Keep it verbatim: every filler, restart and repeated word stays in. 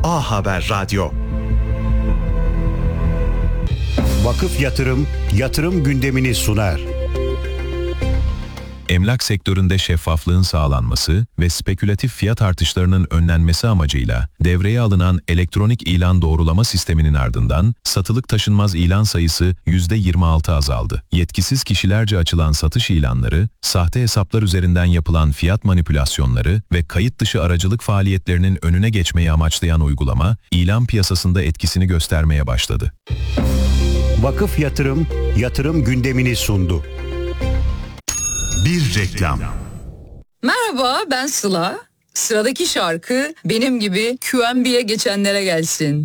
A Haber Radyo. Vakıf Yatırım, yatırım gündemini sunar. Emlak sektöründe şeffaflığın sağlanması ve spekülatif fiyat artışlarının önlenmesi amacıyla devreye alınan elektronik ilan doğrulama sisteminin ardından satılık taşınmaz ilan sayısı yüzde yirmi altı azaldı. Yetkisiz kişilerce açılan satış ilanları, sahte hesaplar üzerinden yapılan fiyat manipülasyonları ve kayıt dışı aracılık faaliyetlerinin önüne geçmeyi amaçlayan uygulama, ilan piyasasında etkisini göstermeye başladı. Vakıf Yatırım, yatırım gündemini sundu. Bir reklam. Merhaba, ben Sıla. Sıradaki şarkı benim gibi Q M B'ye geçenlere gelsin.